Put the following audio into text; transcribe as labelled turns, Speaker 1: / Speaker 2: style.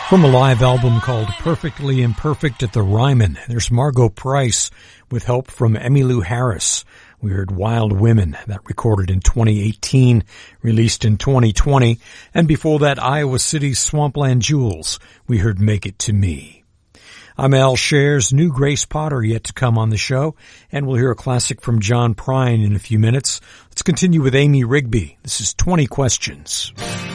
Speaker 1: From a live album called Perfectly Imperfect at the Ryman, there's Margo Price with help from Emmylou Harris. We heard Wild Women, that recorded in 2018, released in 2020. And before that, Iowa City's Swampland Jewels. We heard Make It To Me. I'm Al Scherz, new Grace Potter yet to come on the show, and we'll hear a classic from John Prine in a few minutes. Let's continue with Amy Rigby. This is 20 Questions.